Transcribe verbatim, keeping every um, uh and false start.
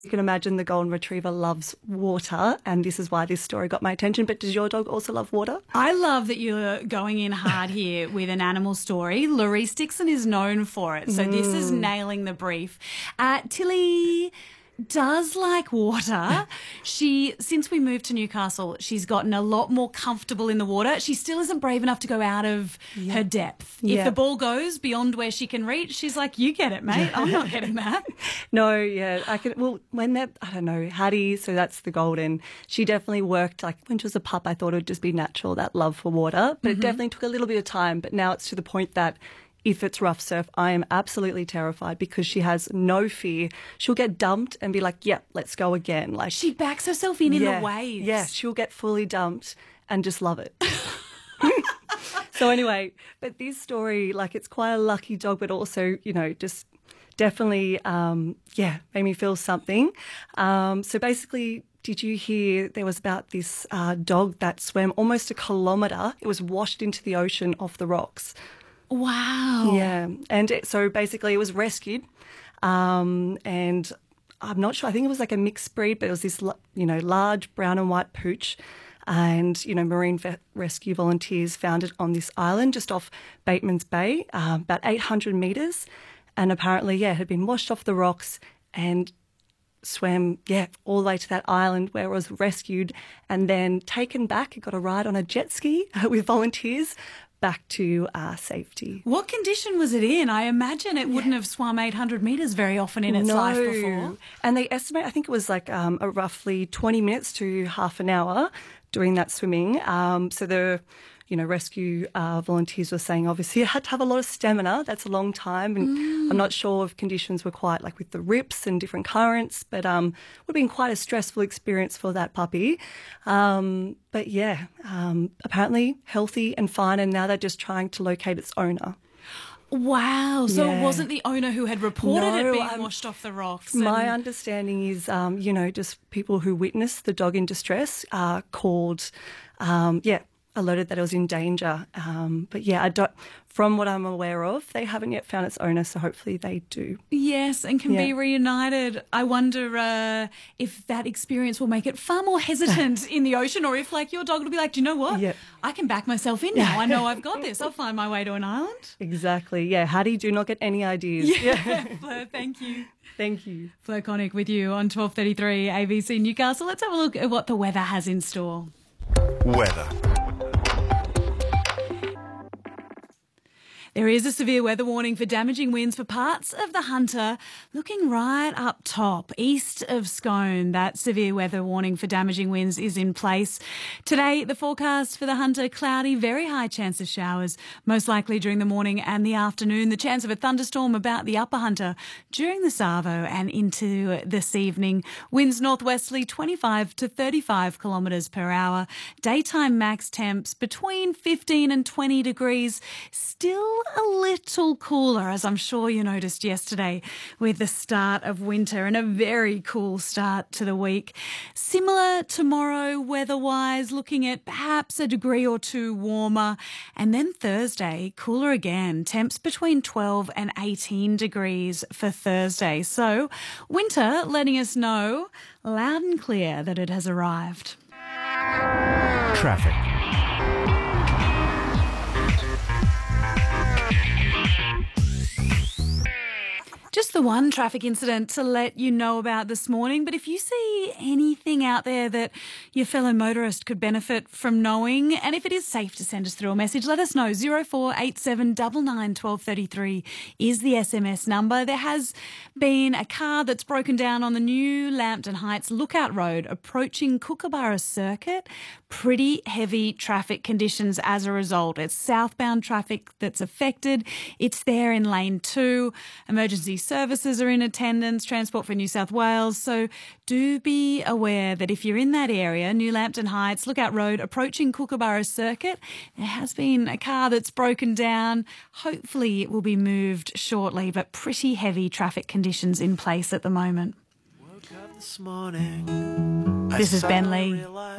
You can imagine the golden retriever loves water, and this is why this story got my attention. But does your dog also love water? I love that you're going in hard here with an animal story. Laurice Dixon is known for it, so mm. this is nailing the brief. Uh, Tilly does like water. She, since we moved to Newcastle, she's gotten a lot more comfortable in the water. She still isn't brave enough to go out of yeah. her depth. Yeah. If the ball goes beyond where she can reach, she's like, you get it, mate. I'm not getting that. No, yeah. I can, well, when that, I don't know, Hattie, so that's the golden, she definitely worked, like when she was a pup, I thought it would just be natural, that love for water, but mm-hmm. it definitely took a little bit of time. But now it's to the point that if it's rough surf, I am absolutely terrified because she has no fear. She'll get dumped and be like, yep, let's go again. Like she backs herself in yeah, in the waves. Yeah, she'll get fully dumped and just love it. So anyway, but this story, like it's quite a lucky dog, but also, you know, just definitely, um, yeah, made me feel something. Um, so basically, did you hear there was about this uh, dog that swam almost a kilometre? It was washed into the ocean off the rocks. Wow. Yeah. And it, so basically it was rescued um, and I'm not sure, I think it was like a mixed breed, but it was this, you know, large brown and white pooch and, you know, marine ve- rescue volunteers found it on this island just off Bateman's Bay, uh, about eight hundred metres. And apparently, yeah, it had been washed off the rocks and swam, yeah, all the way to that island where it was rescued and then taken back. It got a ride on a jet ski with volunteers back to uh, safety. What condition was it in? I imagine it yeah. wouldn't have swum eight hundred metres very often in its no. life before. And they estimate, I think it was like um, a roughly twenty minutes to half an hour doing that swimming. Um, so the, you know, rescue uh, volunteers were saying obviously it had to have a lot of stamina. That's a long time. And mm. I'm not sure if conditions were quite like with the rips and different currents, but um, would have been quite a stressful experience for that puppy. Um, but yeah, um, apparently healthy and fine, and now they're just trying to locate its owner. Wow. So yeah. it wasn't the owner who had reported no, it being um, washed off the rocks? My and... understanding is, um, you know, just people who witnessed the dog in distress are called, um, yeah, alerted that it was in danger. Um, but yeah, I don't, from what I'm aware of, they haven't yet found its owner, so hopefully they do. Yes, and can yeah. be reunited. I wonder uh, if that experience will make it far more hesitant in the ocean, or if like your dog will be like, do you know what? Yep. I can back myself in now. I know I've got this. I'll find my way to an island. Exactly. Yeah. Hattie, do not get any ideas. Yeah. yeah. Fleur, thank you. Thank you. Fleur Connick with you on twelve thirty-three A B C Newcastle. Let's have a look at what the weather has in store. Weather. There is a severe weather warning for damaging winds for parts of the Hunter, looking right up top, east of Scone. That severe weather warning for damaging winds is in place. Today, the forecast for the Hunter, cloudy, very high chance of showers, most likely during the morning and the afternoon. The chance of a thunderstorm about the upper Hunter during the Savo and into this evening. Winds northwesterly twenty-five to thirty-five kilometres per hour. Daytime max temps between fifteen and twenty degrees. Still a little cooler, as I'm sure you noticed yesterday with the start of winter, and a very cool start to the week. Similar tomorrow weather-wise, looking at perhaps a degree or two warmer. And then Thursday, cooler again. Temps between twelve and eighteen degrees for Thursday. So winter letting us know loud and clear that it has arrived. Traffic. Just the one traffic incident to let you know about this morning, but if you see anything out there that your fellow motorist could benefit from knowing, and if it is safe to send us through a message, let us know. zero four eight seven nine nine one two three three is the S M S number. There has been a car that's broken down on the new Lambton Heights Lookout Road approaching Kookaburra Circuit. Pretty heavy traffic conditions as a result. It's southbound traffic that's affected. It's there in lane two. Emergency services are in attendance, Transport for New South Wales. So do be aware that if you're in that area, New Lambton Heights, Lookout Road, approaching Kookaburra Circuit, there has been a car that's broken down. Hopefully it will be moved shortly, but pretty heavy traffic conditions in place at the moment. Woke up this morning, this is Ben Lee.